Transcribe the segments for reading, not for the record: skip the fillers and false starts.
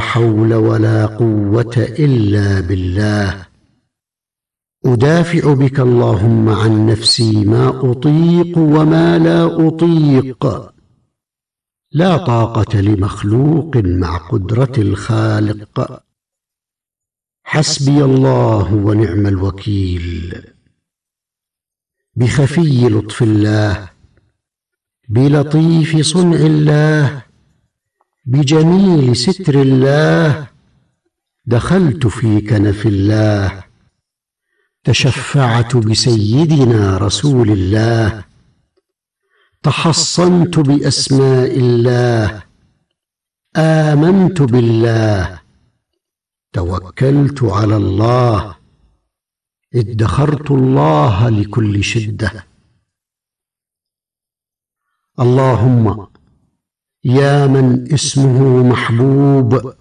حول ولا قوة إلا بالله. أدافع بك اللهم عن نفسي ما أطيق وما لا أطيق. لا طاقة لمخلوق مع قدرة الخالق. حسبي الله ونعم الوكيل. بخفي لطف الله، بلطيف صنع الله، بجميل ستر الله، دخلت في كنف الله. تشفعت بسيدنا رسول الله، تحصنت بأسماء الله، آمنت بالله، توكلت على الله، ادخرت الله لكل شدة. اللهم يا من اسمه محبوب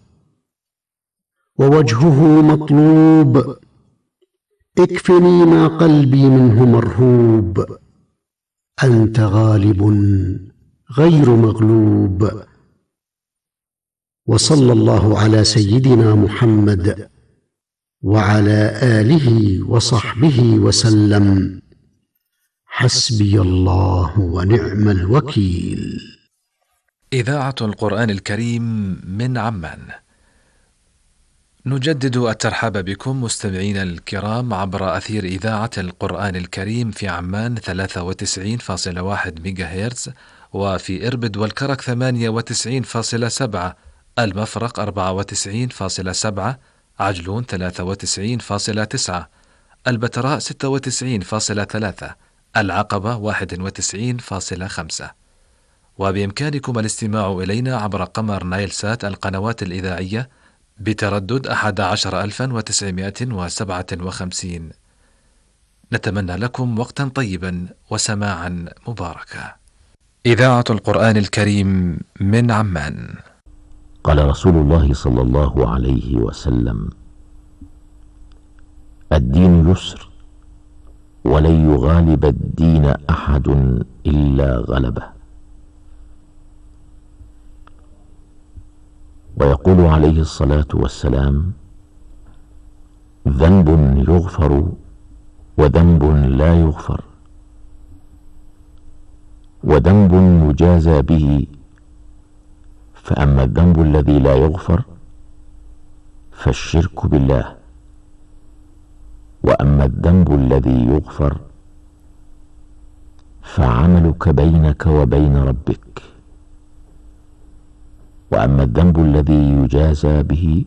ووجهه مطلوب، اكفني ما قلبي منه مرهوب. أنت غالب غير مغلوب. وصلى الله على سيدنا محمد وعلى آله وصحبه وسلم. حسبي الله ونعم الوكيل. إذاعة القرآن الكريم من عمان. نجدد الترحاب بكم مستمعينا الكرام عبر أثير إذاعة القرآن الكريم في عمان 93.1 ميجاهيرتز، وفي إربد والكرك 98.7، المفرق 94.7، عجلون 93.9، البتراء 96.3، العقبة 91.5. وبإمكانكم الاستماع إلينا عبر قمر نايل سات القنوات الإذاعية بتردد 11957. نتمنى لكم وقتا طيبا وسماعا مباركا. إذاعة القرآن الكريم من عمان. قال رسول الله صلى الله عليه وسلم: الدين يسر، ولن يغالب الدين أحد إلا غلبه. ويقول عليه الصلاة والسلام: ذنب يغفر وذنب لا يغفر، وذنب يجازى به، فأما الذنب الذي لا يغفر فالشرك بالله، وأما الذنب الذي يغفر فعملك بينك وبين ربك، وأما الذنب الذي يجازى به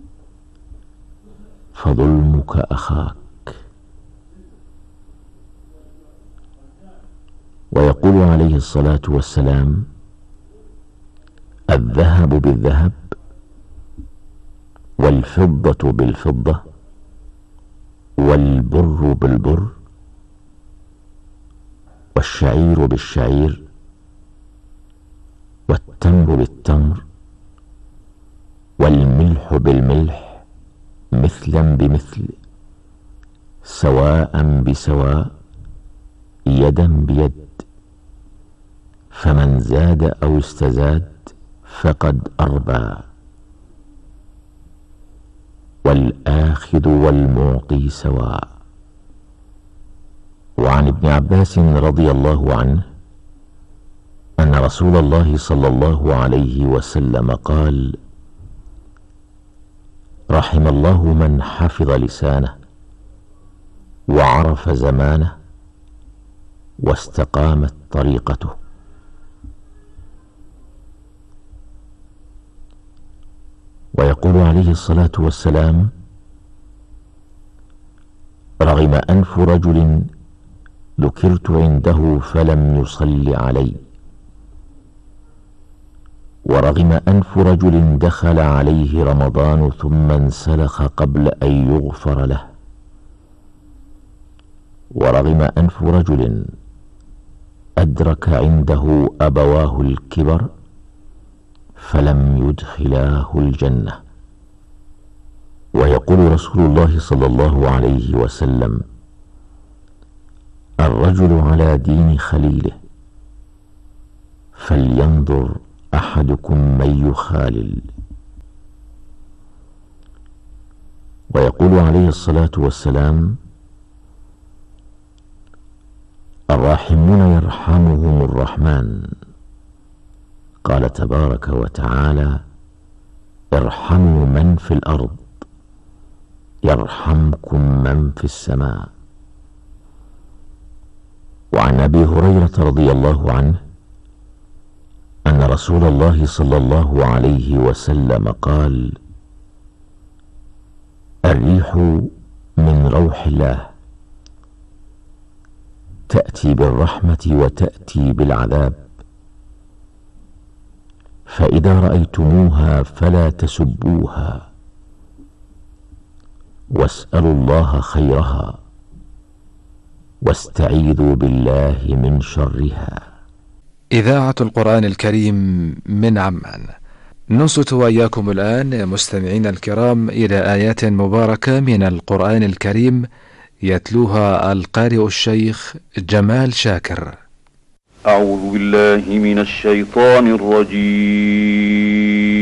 فظلمك أخاك. ويقول عليه الصلاة والسلام: الذهب بالذهب، والفضة بالفضة، والبر بالبر، والشعير بالشعير، والتمر بالتمر، والملح بالملح، مثلا بمثل، سواء بسواء، يدا بيد، فمن زاد أو استزاد فقد أربى. والآخذ والمعطي سواء. وعن ابن عباس رضي الله عنه أن رسول الله صلى الله عليه وسلم قال: رحم الله من حفظ لسانه وعرف زمانه واستقامت طريقته. ويقول عليه الصلاة والسلام: رغم أنف رجل ذكرت عنده فلم يصل علي، ورغم أنف رجل دخل عليه رمضان ثم انسلخ قبل أن يغفر له، ورغم أنف رجل أدرك عنده أبواه الكبر فلم يدخلاه الجنة. ويقول رسول الله صلى الله عليه وسلم: الرجل على دين خليله، فلينظر أحدكم من يخالل. ويقول عليه الصلاة والسلام: الراحمون يرحمهم الرحمن. قال تبارك وتعالى: ارحموا من في الأرض يرحمكم من في السماء. وعن أبي هريرة رضي الله عنه أن رسول الله صلى الله عليه وسلم قال: الريح من روح الله، تأتي بالرحمة وتأتي بالعذاب، فإذا رأيتموها فلا تسبوها، واسألوا الله خيرها، واستعيذوا بالله من شرها. إذاعة القرآن الكريم من عمان. نصت وإياكم الآن مستمعين الكرام إلى آيات مباركة من القرآن الكريم يتلوها القارئ الشيخ جمال شاكر. أعوذ بالله من الشيطان الرجيم.